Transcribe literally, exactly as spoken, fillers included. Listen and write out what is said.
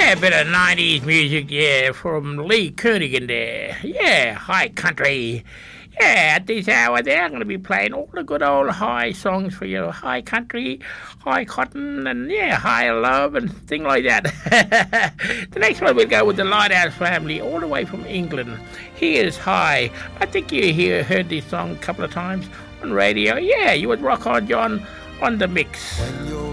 Yeah, a bit of nineties music, yeah, from Lee Kernaghan there. Yeah, high country. Yeah, at this hour there, I'm going to be playing all the good old high songs for you. High country, high cotton, and yeah, high love and thing like that. The next one we'll go with the Lighthouse Family, all the way from England. Here's High. I think you hear, heard this song a couple of times on radio. Yeah, you would rock on, John, on the mix.